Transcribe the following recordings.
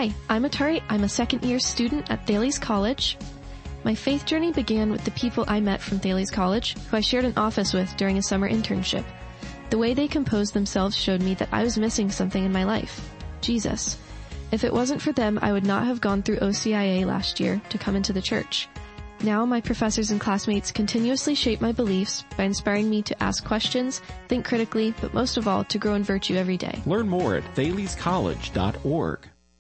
Hi, I'm Atari. I'm a second-year student at Thales College. My faith journey began with the people I met from Thales College, who I shared an office with during a summer internship. The way they composed themselves showed me that I was missing something in my life. Jesus. If it wasn't for them, I would not have gone through OCIA last year to come into the church. Now my professors and classmates continuously shape my beliefs by inspiring me to ask questions, think critically, but most of all, to grow in virtue every day. Learn more at thalescollege.org.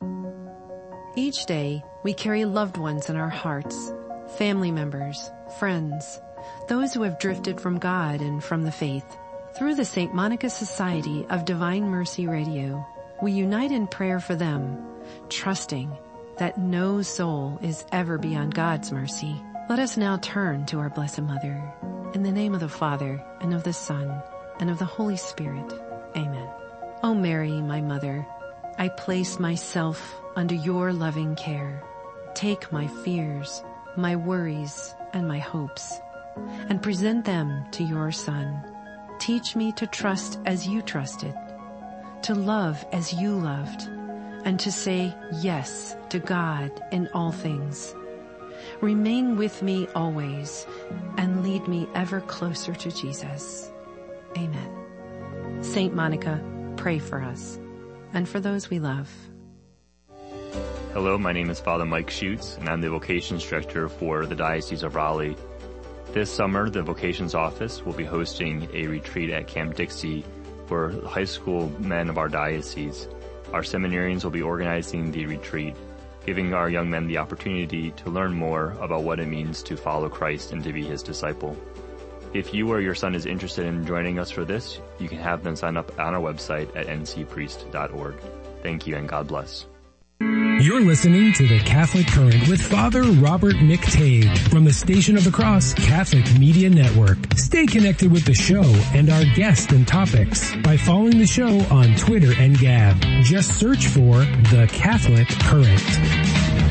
Each day, we carry loved ones in our hearts, family members, friends, those who have drifted from God and from the faith. Through the St. Monica Society of Divine Mercy Radio, we unite in prayer for them, trusting that no soul is ever beyond God's mercy. Let us now turn to our Blessed Mother. In the name of the Father, and of the Son, and of the Holy Spirit. Amen. O Mary, my Mother, I place myself under your loving care. Take my fears, my worries, and my hopes, and present them to your Son. Teach me to trust as you trusted, to love as you loved, and to say yes to God in all things. Remain with me always and lead me ever closer to Jesus. Amen. Saint Monica, pray for us and for those we love. Hello, my name is Father Mike Schutz, and I'm the Vocations Director for the Diocese of Raleigh. This summer, the Vocations Office will be hosting a retreat at Camp Dixie for high school men of our diocese. Our seminarians will be organizing the retreat, giving our young men the opportunity to learn more about what it means to follow Christ and to be his disciple. If you or your son is interested in joining us for this, you can have them sign up on our website at ncpriest.org. Thank you and God bless. You're listening to The Catholic Current with Father Robert McTague from the Station of the Cross Catholic Media Network. Stay connected with the show and our guests and topics by following the show on Twitter and Gab. Just search for The Catholic Current.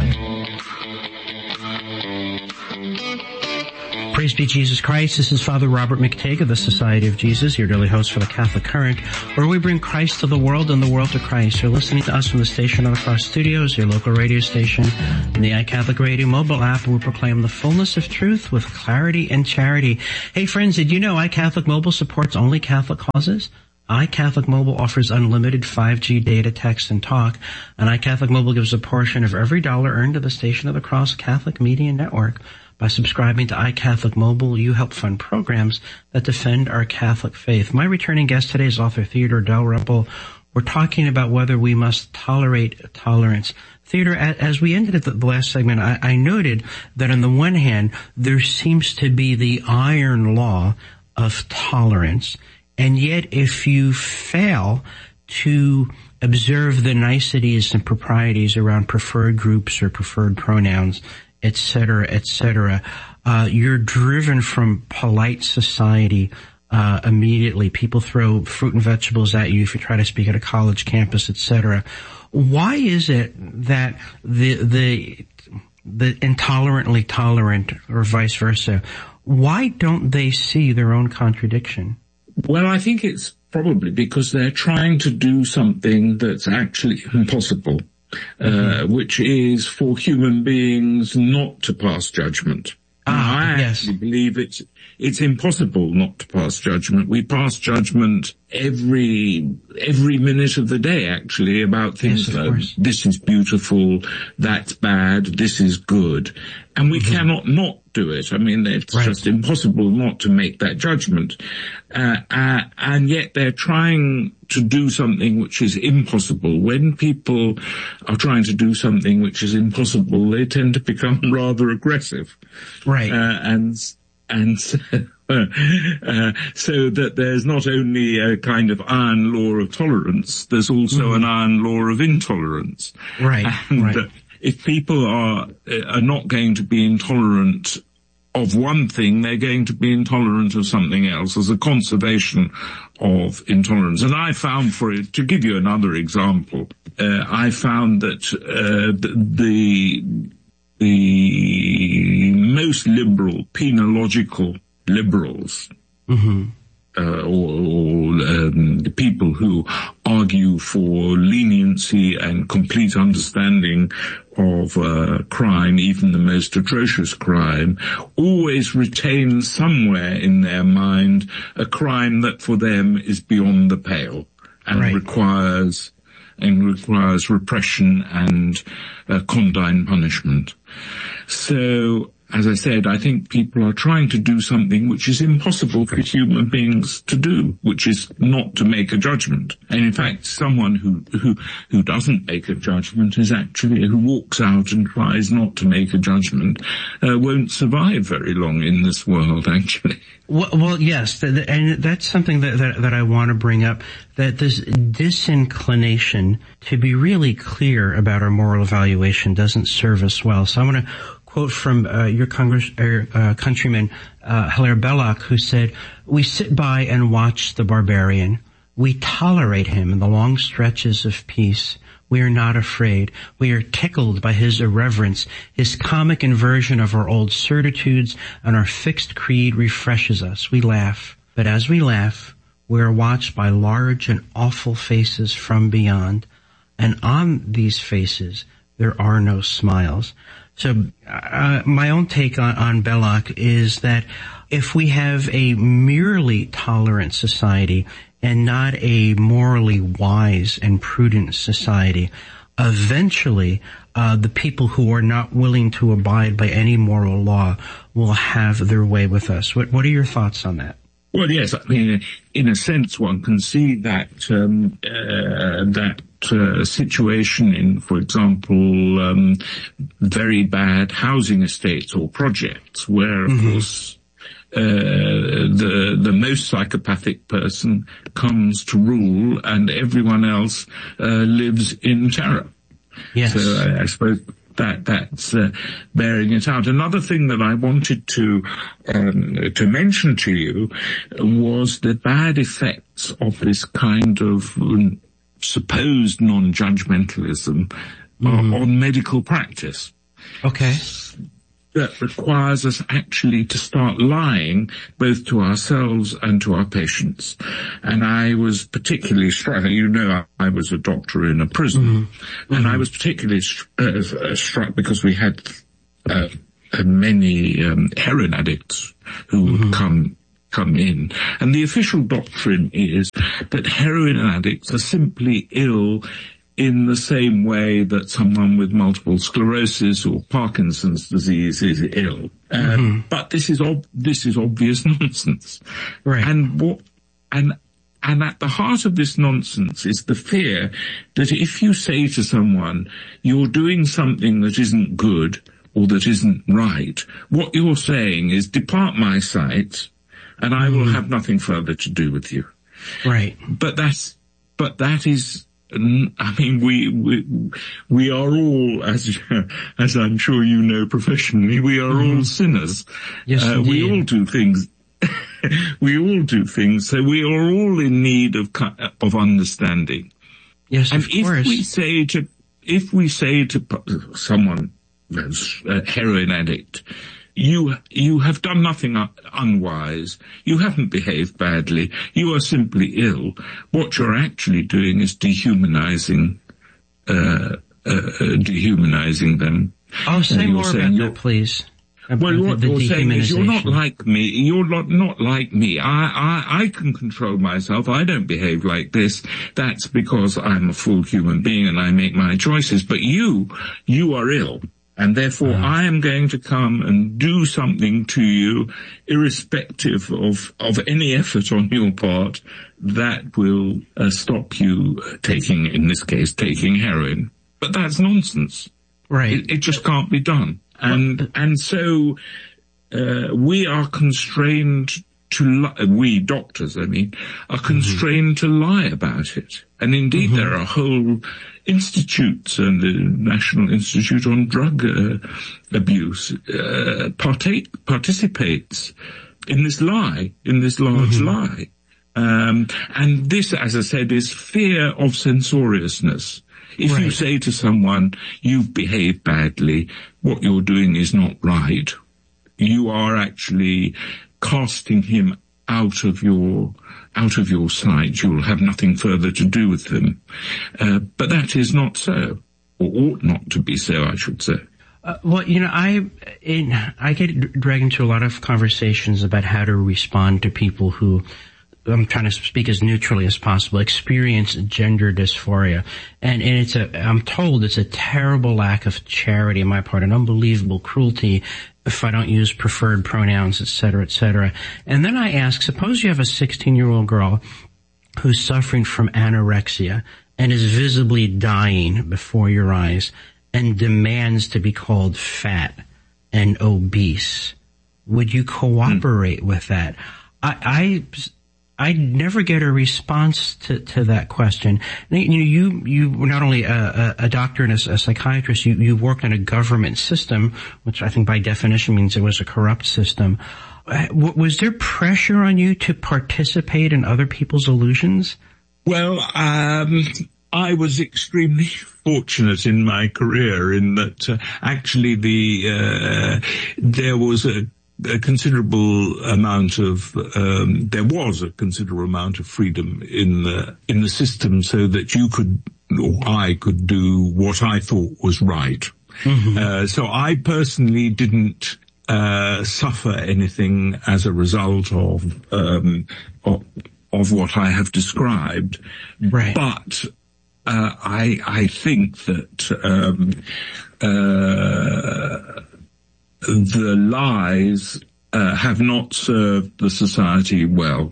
Praise be Jesus Christ. This is Father Robert McTague of the Society of Jesus, your daily host for the Catholic Current, where we bring Christ to the world and the world to Christ. You're listening to us from the Station of the Cross Studios, your local radio station, and the iCatholic Radio mobile app, where we proclaim the fullness of truth with clarity and charity. Hey friends, did you know iCatholic Mobile supports only Catholic causes? iCatholic Mobile offers unlimited 5G data, text, and talk, and iCatholic Mobile gives a portion of every dollar earned to the Station of the Cross Catholic Media Network. By subscribing to iCatholic Mobile, you help fund programs that defend our Catholic faith. My returning guest today is author Theodore Dalrymple. We're talking about whether we must tolerate tolerance. Theodore, as we ended at the last segment, I noted that on the one hand, there seems to be the iron law of tolerance, and yet if you fail to observe the niceties and proprieties around preferred groups or preferred pronouns, etc., you're driven from polite society immediately. People throw fruit and vegetables at you if you try to speak at a college campus, etc. Why is it that the intolerantly tolerant, or vice versa, why don't they see their own contradiction? Well, I think it's probably because they're trying to do something that's actually impossible. Which is for human beings not to pass judgment. I actually believe it's impossible not to pass judgment. We pass judgment every minute of the day, actually, about things like this is beautiful, that's bad, this is good. And we cannot not do it. I mean, it's just impossible not to make that judgment. And yet they're trying to do something which is impossible. When people are trying to do something which is impossible, they tend to become rather aggressive. Right. So that there's not only a kind of iron law of tolerance, there's also an iron law of intolerance. Right. And if people are not going to be intolerant of one thing, they're going to be intolerant of something else. There's a conservation of intolerance. And I found, to give you another example, I found that the most liberal, penological liberals the people who argue for leniency and complete understanding of crime, even the most atrocious crime, always retain somewhere in their mind a crime that for them is beyond the pale and requires repression and condign punishment. So, as I said, I think people are trying to do something which is impossible for human beings to do, which is not to make a judgment. And in fact, someone who doesn't make a judgment is actually, who walks out and tries not to make a judgment, won't survive very long in this world, actually. Well, yes, and that's something that I want to bring up, that this disinclination to be really clear about our moral evaluation doesn't serve us well. So I want to quote from your countryman, Hilaire Belloc, who said, "We sit by and watch the barbarian. We tolerate him in the long stretches of peace. We are not afraid. We are tickled by his irreverence. His comic inversion of our old certitudes and our fixed creed refreshes us. We laugh. But as we laugh, we are watched by large and awful faces from beyond. And on these faces, there are no smiles." So my own take on Belloc is that if we have a merely tolerant society and not a morally wise and prudent society, eventually the people who are not willing to abide by any moral law will have their way with us. What are your thoughts on that? Well, yes, I mean, in a sense, one can see that situation in, for example, very bad housing estates or projects where, of course, the most psychopathic person comes to rule and everyone else lives in terror. Yes. So I suppose that's bearing it out. Another thing that I wanted to mention to you was the bad effects of this kind of supposed non-judgmentalism on medical practice. Okay. That requires us actually to start lying both to ourselves and to our patients. And I was particularly struck, you know, I was a doctor in a prison, and I was particularly struck because we had many heroin addicts who would come in. And the official doctrine is that heroin addicts are simply ill in the same way that someone with multiple sclerosis or Parkinson's disease is ill. But this is obvious nonsense. Right. And at the heart of this nonsense is the fear that if you say to someone, you're doing something that isn't good or that isn't right, what you're saying is, depart my sight and I will have nothing further to do with you. Right. But that is, I mean, we are all, as I'm sure you know professionally, we are all sinners. Yes, we all do things. We all do things, so we are all in need of understanding. Yes, and of course. If we say to someone, a heroin addict, you have done nothing unwise. You haven't behaved badly. You are simply ill. What you're actually doing is dehumanizing them. Oh, say more about that, please. Well, what you're saying is you're not like me. You're not like me. I can control myself. I don't behave like this. That's because I'm a full human being and I make my choices. But you are ill. And therefore, I am going to come and do something to you, irrespective of any effort on your part, that will stop you in this case, taking heroin. But that's nonsense. Right. It just can't be done. And so we are constrained we doctors, are constrained to lie about it. And indeed, there are whole institutes, and the National Institute on Drug Abuse participates in this lie, in this large lie. And this, as I said, is fear of censoriousness. If you say to someone, you've behaved badly, what you're doing is not right, you are actually casting him out of your sight. You'll have nothing further to do with them. But that is not so, or ought not to be so, I should say. Well, I get dragged into a lot of conversations about how to respond to people who, I'm trying to speak as neutrally as possible, experience gender dysphoria. And I'm told it's a terrible lack of charity on my part, an unbelievable cruelty if I don't use preferred pronouns, et cetera, et cetera. And then I ask, suppose you have a 16-year-old girl who's suffering from anorexia and is visibly dying before your eyes and demands to be called fat and obese. Would you cooperate with that? I never get a response to that question. You were not only a doctor and a psychiatrist, you worked in a government system, which I think by definition means it was a corrupt system. Was there pressure on you to participate in other people's illusions? Well, I was extremely fortunate in my career in that actually there was a considerable amount of freedom in the system, so that you could, or I could, do what I thought was right. Mm-hmm. So I personally didn't suffer anything as a result of what I have described. Right. But I think that the lies have not served the society well,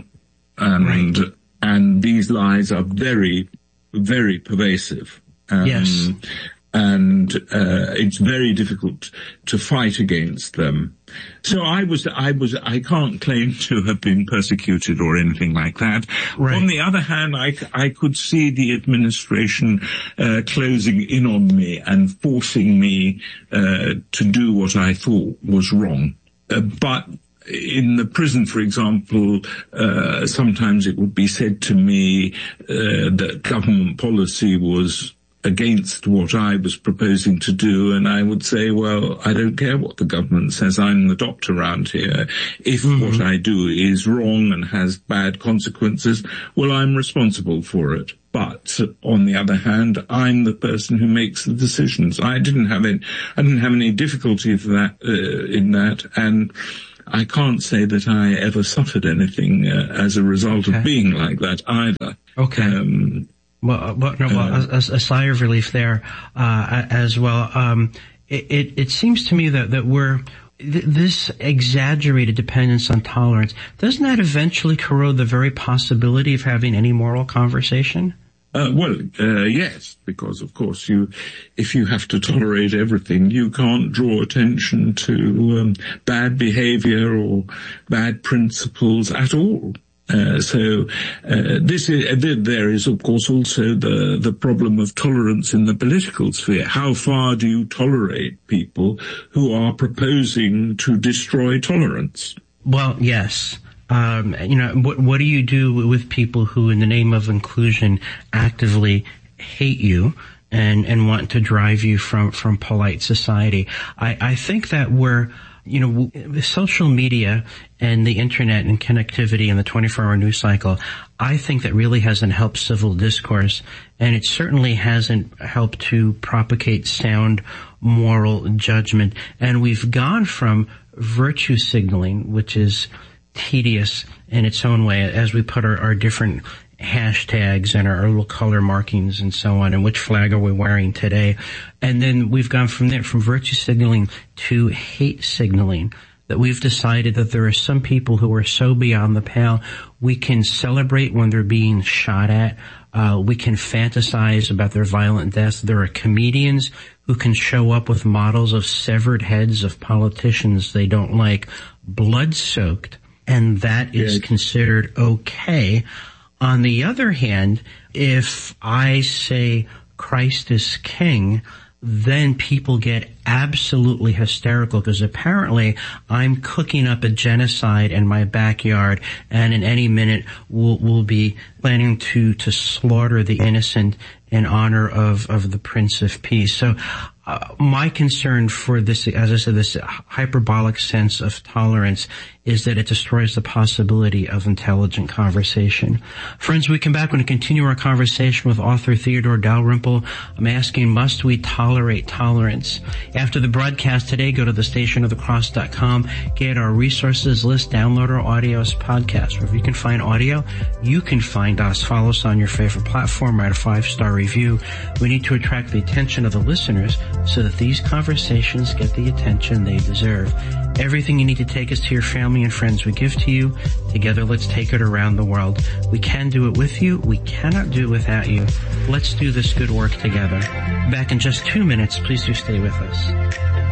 and these lies are very, very pervasive. Yes. And it's very difficult to fight against them. So I can't claim to have been persecuted or anything like that. Right. On the other hand, I could see the administration closing in on me and forcing me to do what I thought was wrong. But in the prison, for example, sometimes it would be said to me that government policy was against what I was proposing to do, and I would say, well, I don't care what the government says. I'm the doctor around here. If what I do is wrong and has bad consequences, well, I'm responsible for it. But on the other hand, I'm the person who makes the decisions. I didn't have any difficulty for that in that, and I can't say that I ever suffered anything as a result of being like that either. Okay. A sigh of relief there, as well. It seems to me that this exaggerated dependence on tolerance, doesn't that eventually corrode the very possibility of having any moral conversation? Yes, because of course if you have to tolerate everything, you can't draw attention to bad behavior or bad principles at all. There is of course also the problem of tolerance in the political sphere. How far do you tolerate people who are proposing to destroy tolerance? Well, yes. What do you do with people who, in the name of inclusion, actively hate you and want to drive you from polite society? I think that with social media and the internet and connectivity and the 24-hour news cycle, I think that really hasn't helped civil discourse, and it certainly hasn't helped to propagate sound moral judgment. And we've gone from virtue signaling, which is tedious in its own way, as we put our different hashtags and our little color markings and so on, and which flag are we wearing today. And then we've gone from there, from virtue signaling to hate signaling, that we've decided that there are some people who are so beyond the pale, we can celebrate when they're being shot at. We can fantasize about their violent deaths. There are comedians who can show up with models of severed heads of politicians they don't like, blood-soaked, and that is considered okay. On the other hand, if I say Christ is King, then people get absolutely hysterical, because apparently I'm cooking up a genocide in my backyard, and in any minute we'll be planning to slaughter the innocent in honor of the Prince of Peace. So my concern for this, as I said, this hyperbolic sense of tolerance is that it destroys the possibility of intelligent conversation. Friends, we come back and continue our conversation with author Theodore Dalrymple. I'm asking, must we tolerate tolerance? After the broadcast today, go to thestationofthecross.com, get our resources list, download our audios podcast. Wherever you can find audio, you can find us. Follow us on your favorite platform, write a 5-star review. We need to attract the attention of the listeners so that these conversations get the attention they deserve. Everything you need to take us to your family and friends we give to you. Together, let's take it around the world. We can do it with you. We cannot do it without you. Let's do this good work together. Back in just 2 minutes. Please do stay with us.